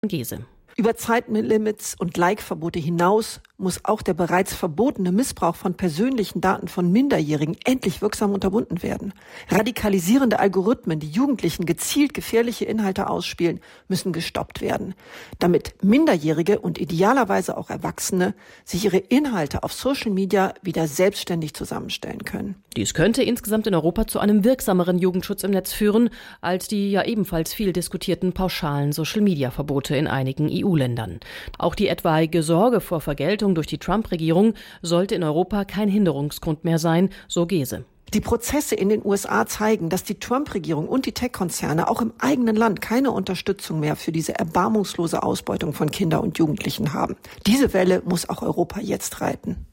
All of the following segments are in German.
Gese. Über Zeitlimits und Like-Verbote hinaus muss auch der bereits verbotene Missbrauch von persönlichen Daten von Minderjährigen endlich wirksam unterbunden werden. Radikalisierende Algorithmen, die Jugendlichen gezielt gefährliche Inhalte ausspielen, müssen gestoppt werden, damit Minderjährige und idealerweise auch Erwachsene sich ihre Inhalte auf Social Media wieder selbstständig zusammenstellen können. Dies könnte insgesamt in Europa zu einem wirksameren Jugendschutz im Netz führen, als die ja ebenfalls viel diskutierten pauschalen Social-Media-Verbote in einigen EU-Ländern. Auch die etwaige Sorge vor Vergeltung durch die Trump-Regierung sollte in Europa kein Hinderungsgrund mehr sein, so Gese. Die Prozesse in den USA zeigen, dass die Trump-Regierung und die Tech-Konzerne auch im eigenen Land keine Unterstützung mehr für diese erbarmungslose Ausbeutung von Kindern und Jugendlichen haben. Diese Welle muss auch Europa jetzt reiten.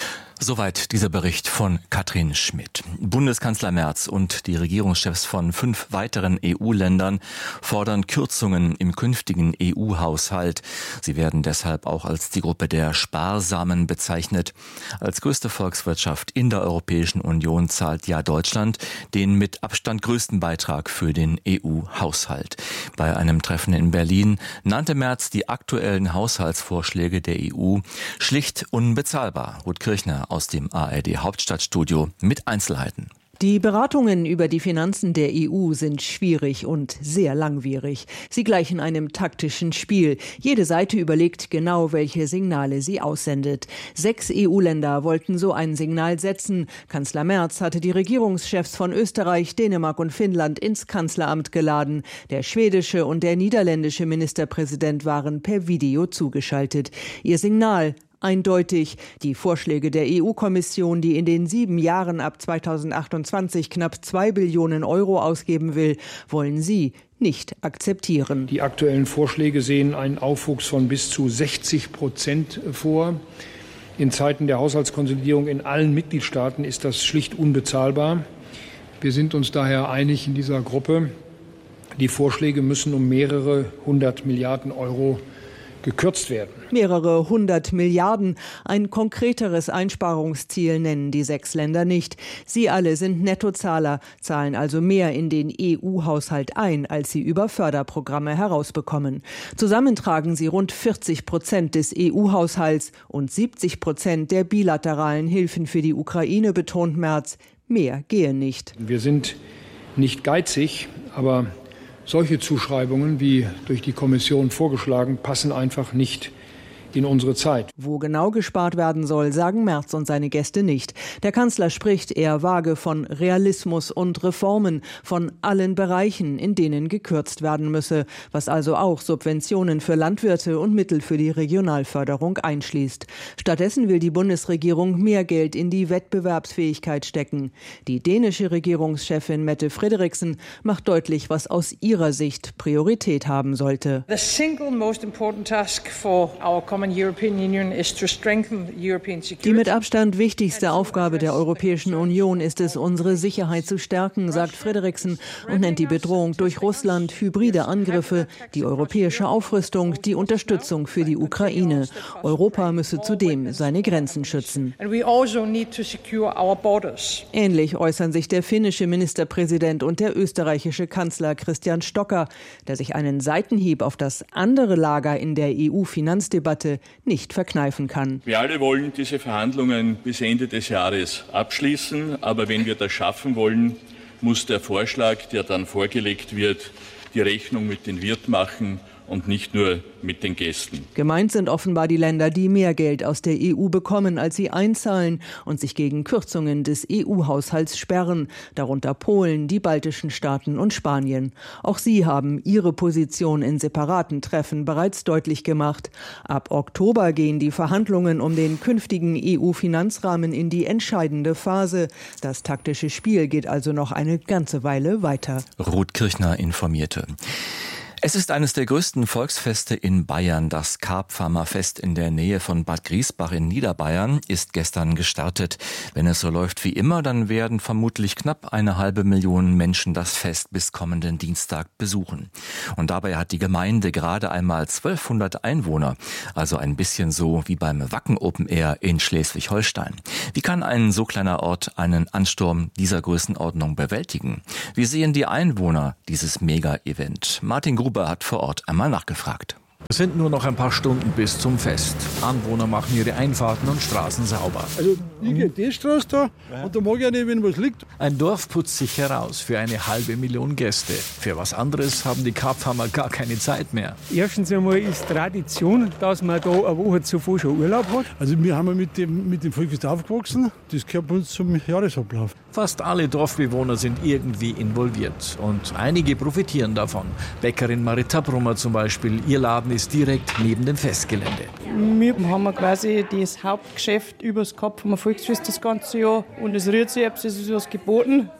Soweit dieser Bericht von Katrin Schmidt. Bundeskanzler Merz und die Regierungschefs von 5 weiteren EU-Ländern fordern Kürzungen im künftigen EU-Haushalt. Sie werden deshalb auch als die Gruppe der Sparsamen bezeichnet. Als größte Volkswirtschaft in der Europäischen Union zahlt ja Deutschland den mit Abstand größten Beitrag für den EU-Haushalt. Bei einem Treffen in Berlin nannte Merz die aktuellen Haushaltsvorschläge der EU schlicht unbezahlbar. Ruth Kirchner aus dem ARD-Hauptstadtstudio mit Einzelheiten. Die Beratungen über die Finanzen der EU sind schwierig und sehr langwierig. Sie gleichen einem taktischen Spiel. Jede Seite überlegt genau, welche Signale sie aussendet. 6 EU-Länder wollten so ein Signal setzen. Kanzler Merz hatte die Regierungschefs von Österreich, Dänemark und Finnland ins Kanzleramt geladen. Der schwedische und der niederländische Ministerpräsident waren per Video zugeschaltet. Ihr Signal: eindeutig, die Vorschläge der EU-Kommission, die in den 7 Jahren ab 2028 knapp 2 Billionen Euro ausgeben will, wollen sie nicht akzeptieren. Die aktuellen Vorschläge sehen einen Aufwuchs von bis zu 60% vor. In Zeiten der Haushaltskonsolidierung in allen Mitgliedstaaten ist das schlicht unbezahlbar. Wir sind uns daher einig in dieser Gruppe, die Vorschläge müssen um mehrere 100 Milliarden Euro gekürzt werden. Mehrere 100 Milliarden. Ein konkreteres Einsparungsziel nennen die 6 Länder nicht. Sie alle sind Nettozahler, zahlen also mehr in den EU-Haushalt ein, als sie über Förderprogramme herausbekommen. Zusammen tragen sie rund 40% des EU-Haushalts und 70% der bilateralen Hilfen für die Ukraine, betont Merz. Mehr gehe nicht. Wir sind nicht geizig, aber solche Zuschreibungen, wie durch die Kommission vorgeschlagen, passen einfach nicht in unsere Zeit. Wo genau gespart werden soll, sagen Merz und seine Gäste nicht. Der Kanzler spricht eher vage von Realismus und Reformen, von allen Bereichen, in denen gekürzt werden müsse, was also auch Subventionen für Landwirte und Mittel für die Regionalförderung einschließt. Stattdessen will die Bundesregierung mehr Geld in die Wettbewerbsfähigkeit stecken. Die dänische Regierungschefin Mette Frederiksen macht deutlich, was aus ihrer Sicht Priorität haben sollte. The single most important task for our Die mit Abstand wichtigste Aufgabe der Europäischen Union ist es, unsere Sicherheit zu stärken, sagt Frederiksen und nennt die Bedrohung durch Russland, hybride Angriffe, die europäische Aufrüstung, die Unterstützung für die Ukraine. Europa müsse zudem seine Grenzen schützen. Ähnlich äußern sich der finnische Ministerpräsident und der österreichische Kanzler Christian Stocker, der sich einen Seitenhieb auf das andere Lager in der EU-Finanzdebatte nicht verkneifen kann. Wir alle wollen diese Verhandlungen bis Ende des Jahres abschließen. Aber wenn wir das schaffen wollen, muss der Vorschlag, der dann vorgelegt wird, die Rechnung mit den Wirt machen und nicht nur mit den Gästen. Gemeint sind offenbar die Länder, die mehr Geld aus der EU bekommen, als sie einzahlen und sich gegen Kürzungen des EU-Haushalts sperren, darunter Polen, die baltischen Staaten und Spanien. Auch sie haben ihre Position in separaten Treffen bereits deutlich gemacht. Ab Oktober gehen die Verhandlungen um den künftigen EU-Finanzrahmen in die entscheidende Phase. Das taktische Spiel geht also noch eine ganze Weile weiter. Ruth Kirchner informierte. Es ist eines der größten Volksfeste in Bayern. Das Karpfarmerfest in der Nähe von Bad Griesbach in Niederbayern ist gestern gestartet. Wenn es so läuft wie immer, dann werden vermutlich knapp 500.000 Menschen das Fest bis kommenden Dienstag besuchen. Und dabei hat die Gemeinde gerade einmal 1200 Einwohner. Also ein bisschen so wie beim Wacken Open Air in Schleswig-Holstein. Wie kann ein so kleiner Ort einen Ansturm dieser Größenordnung bewältigen? Wie sehen die Einwohner dieses Mega-Event? Martin Gruber hat vor Ort einmal nachgefragt. Es sind nur noch ein paar Stunden bis zum Fest. Anwohner machen ihre Einfahrten und Straßen sauber. Also ich gehe die Straße da und da mag ich ja nicht, wenn was liegt. Ein Dorf putzt sich heraus für eine 500.000 Gäste. Für was anderes haben die Karpfhammer gar keine Zeit mehr. Erstens einmal ist Tradition, dass man da eine Woche zuvor schon Urlaub hat. Also wir haben mit dem Volksfest aufgewachsen. Das gehört bei uns zum Jahresablauf. Fast alle Dorfbewohner sind irgendwie involviert und einige profitieren davon. Bäckerin Marita Brummer zum Beispiel, ihr Laden ist direkt neben dem Festgelände. Wir haben quasi das Hauptgeschäft übers Karpfhammer Volksfest das ganze Jahr und es rührt sich, es ist was geboten.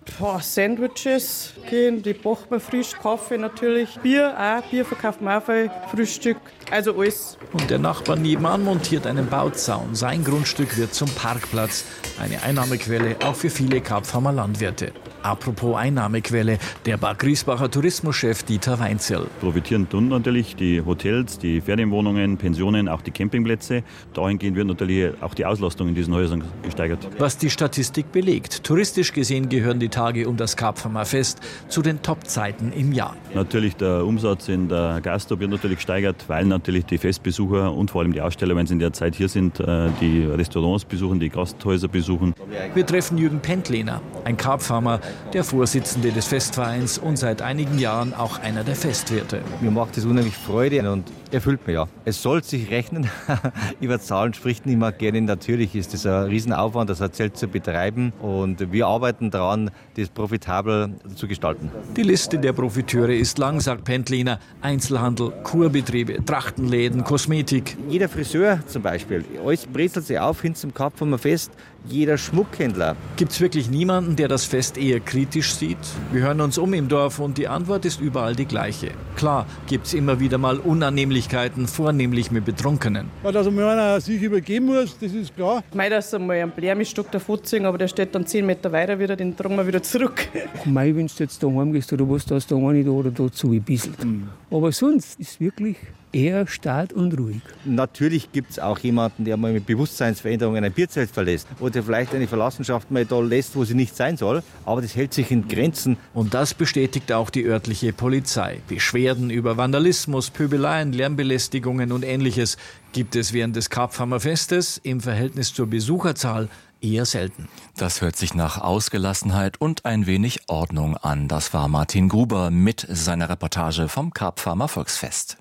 Sandwiches gehen, die backen wir frisch, Kaffee natürlich, Bier verkaufen wir auch viel, Frühstück, also alles. Und der Nachbar nebenan montiert einen Bauzaun. Sein Grundstück wird zum Parkplatz, eine Einnahmequelle auch für viele Karpfhammer Landwirte. Apropos Einnahmequelle, der Bad Griesbacher Tourismuschef Dieter Weinzierl. Profitieren tun natürlich die Hotels, die Ferienwohnungen, Pensionen, auch die Campingplätze. Dahingehend wird natürlich auch die Auslastung in diesen Häusern gesteigert. Was die Statistik belegt. Touristisch gesehen gehören die Tage um das Karpfhammer Fest zu den Top-Zeiten im Jahr. Natürlich der Umsatz in der Gastro wird natürlich gesteigert, weil natürlich die Festbesucher und vor allem die Aussteller, wenn sie in der Zeit hier sind, die Restaurants besuchen, die Gasthäuser besuchen. Wir treffen Jürgen Pentlehner, ein Karpfhammer, der Vorsitzende des Festvereins und seit einigen Jahren auch einer der Festwirte. Mir macht das unheimlich Freude und erfüllt mich ja. Es soll sich rechnen. Über Zahlen spricht niemand gerne. Natürlich ist das ein Riesenaufwand, das Zelt zu betreiben und wir arbeiten daran, das profitabel zu gestalten. Die Liste der Profiteure ist lang, sagt Pentlehner. Einzelhandel, Kurbetriebe, Trachtenläden, Kosmetik. Jeder Friseur zum Beispiel, alles brezelt sich auf hin zum Karpfhammer Fest. Jeder Schmuckhändler. Gibt es wirklich niemanden, der das Fest eher kritisch sieht? Wir hören uns um im Dorf und die Antwort ist überall die gleiche. Klar gibt es immer wieder mal Unannehmlichkeiten, vornehmlich mit Betrunkenen. Ja, dass einmal einer sich übergeben muss, das ist klar. Mei, dass einmal ein Blärmistock davor ziehen, aber der steht dann 10 Meter weiter wieder, den tragen wir wieder zurück. Mei, wenn du jetzt daheim gehst oder was, dass da eine da oder da zu ein bisschen. Aber sonst ist wirklich eher stark und ruhig. Natürlich gibt es auch jemanden, der mal mit Bewusstseinsveränderungen ein Bierzelt verlässt oder vielleicht eine Verlassenschaft mal da lässt, wo sie nicht sein soll. Aber das hält sich in Grenzen. Und das bestätigt auch die örtliche Polizei. Beschwerden über Vandalismus, Pöbeleien, Lärmbelästigungen und Ähnliches gibt es während des Karpfhammer Festes im Verhältnis zur Besucherzahl eher selten. Das hört sich nach Ausgelassenheit und ein wenig Ordnung an. Das war Martin Gruber mit seiner Reportage vom Karpfhammer Volksfest.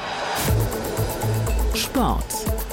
Sport.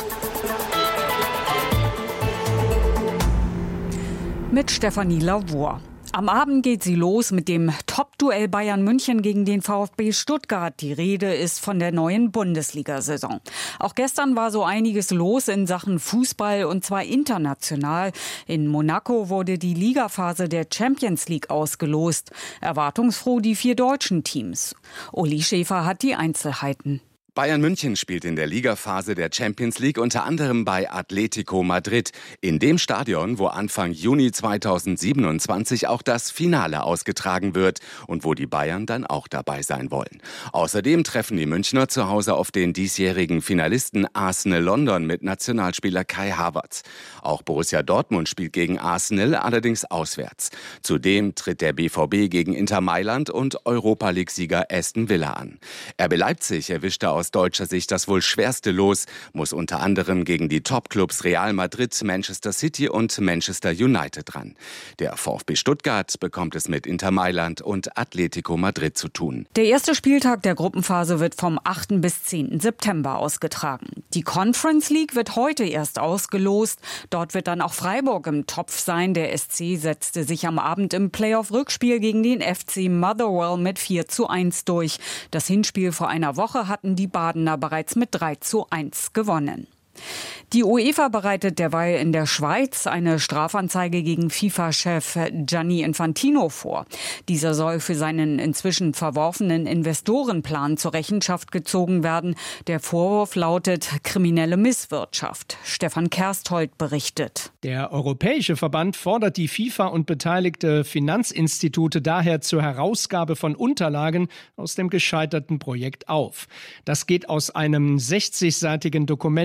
Mit Stefanie Lavor. Am Abend geht sie los mit dem Top-Duell Bayern München gegen den VfB Stuttgart. Die Rede ist von der neuen Bundesliga-Saison. Auch gestern war so einiges los in Sachen Fußball und zwar international. In Monaco wurde die Ligaphase der Champions League ausgelost. Erwartungsfroh die 4 deutschen Teams. Uli Schäfer hat die Einzelheiten. Bayern München spielt in der Ligaphase der Champions League unter anderem bei Atletico Madrid, in dem Stadion, wo Anfang Juni 2027 auch das Finale ausgetragen wird und wo die Bayern dann auch dabei sein wollen. Außerdem treffen die Münchner zu Hause auf den diesjährigen Finalisten Arsenal London mit Nationalspieler Kai Havertz. Auch Borussia Dortmund spielt gegen Arsenal, allerdings auswärts. Zudem tritt der BVB gegen Inter Mailand und Europa-League-Sieger Aston Villa an. RB Leipzig erwischte aus deutscher Sicht das wohl schwerste Los, muss unter anderem gegen die Top-Clubs Real Madrid, Manchester City und Manchester United ran. Der VfB Stuttgart bekommt es mit Inter Mailand und Atletico Madrid zu tun. Der erste Spieltag der Gruppenphase wird vom 8. bis 10. September ausgetragen. Die Conference League wird heute erst ausgelost. Dort wird dann auch Freiburg im Topf sein. Der SC setzte sich am Abend im Playoff-Rückspiel gegen den FC Motherwell mit 4:1 durch. Das Hinspiel vor einer Woche hatten die Badener bereits mit 3:1 gewonnen. Die UEFA bereitet derweil in der Schweiz eine Strafanzeige gegen FIFA-Chef Gianni Infantino vor. Dieser soll für seinen inzwischen verworfenen Investorenplan zur Rechenschaft gezogen werden. Der Vorwurf lautet kriminelle Misswirtschaft. Stefan Kersthold berichtet. Der Europäische Verband fordert die FIFA und beteiligte Finanzinstitute daher zur Herausgabe von Unterlagen aus dem gescheiterten Projekt auf. Das geht aus einem 60-seitigen Dokument an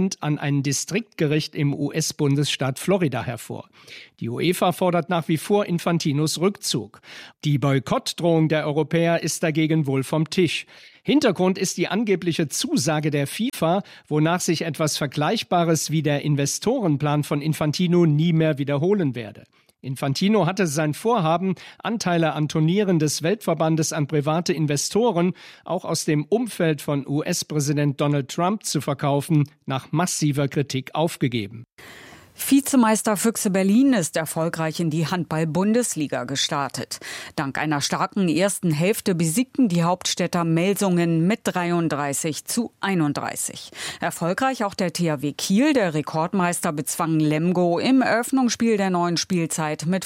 ein Distriktgericht im US-Bundesstaat Florida hervor. Die UEFA fordert nach wie vor Infantinos Rückzug. Die Boykottdrohung der Europäer ist dagegen wohl vom Tisch. Hintergrund ist die angebliche Zusage der FIFA, wonach sich etwas Vergleichbares wie der Investorenplan von Infantino nie mehr wiederholen werde. Infantino hatte sein Vorhaben, Anteile an Turnieren des Weltverbandes an private Investoren, auch aus dem Umfeld von US-Präsident Donald Trump zu verkaufen, nach massiver Kritik aufgegeben. Vizemeister Füchse Berlin ist erfolgreich in die Handball-Bundesliga gestartet. Dank einer starken ersten Hälfte besiegten die Hauptstädter Melsungen mit 33:31. Erfolgreich auch der THW Kiel, der Rekordmeister bezwang Lemgo im Eröffnungsspiel der neuen Spielzeit mit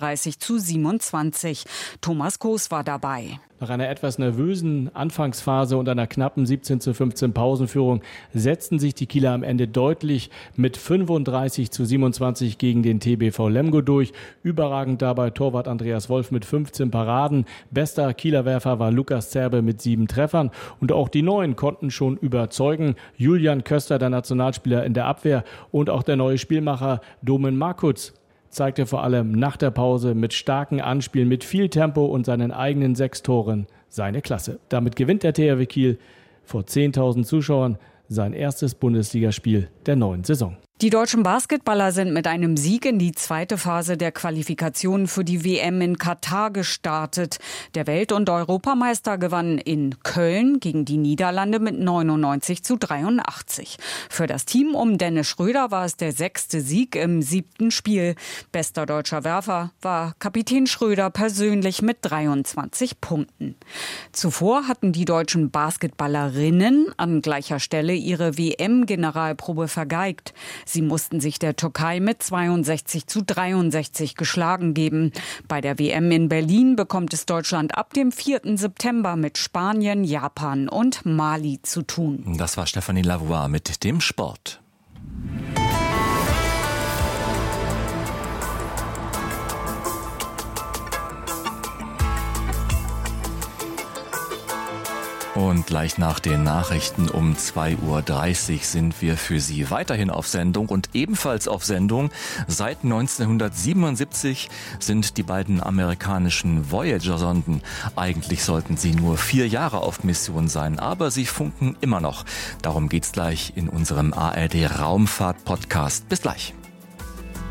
35:27. Thomas Koos war dabei. Nach einer etwas nervösen Anfangsphase und einer knappen 17:15 Pausenführung setzten sich die Kieler am Ende deutlich mit 35:27 gegen den TBV Lemgo durch. Überragend dabei Torwart Andreas Wolf mit 15 Paraden. Bester Kieler Werfer war Lukas Zerbe mit 7 Treffern. Und auch die Neuen konnten schon überzeugen. Julian Köster, der Nationalspieler in der Abwehr, und auch der neue Spielmacher Domen Markutz zeigte vor allem nach der Pause mit starken Anspielen, mit viel Tempo und seinen eigenen 6 Toren seine Klasse. Damit gewinnt der THW Kiel vor 10.000 Zuschauern sein erstes Bundesligaspiel der neuen Saison. Die deutschen Basketballer sind mit einem Sieg in die zweite Phase der Qualifikation für die WM in Katar gestartet. Der Welt- und Europameister gewann in Köln gegen die Niederlande mit 99:83. Für das Team um Dennis Schröder war es der 6. Sieg im 7. Spiel. Bester deutscher Werfer war Kapitän Schröder persönlich mit 23 Punkten. Zuvor hatten die deutschen Basketballerinnen an gleicher Stelle ihre WM-Generalprobe vergeigt. Sie mussten sich der Türkei mit 62:63 geschlagen geben. Bei der WM in Berlin bekommt es Deutschland ab dem 4. September mit Spanien, Japan und Mali zu tun. Das war Stefanie Lavoie mit dem Sport. Und gleich nach den Nachrichten um 2:30 Uhr sind wir für Sie weiterhin auf Sendung und ebenfalls auf Sendung. Seit 1977 sind die beiden amerikanischen Voyager-Sonden. Eigentlich sollten sie nur 4 Jahre auf Mission sein, aber sie funken immer noch. Darum geht's gleich in unserem ARD Raumfahrt-Podcast. Bis gleich.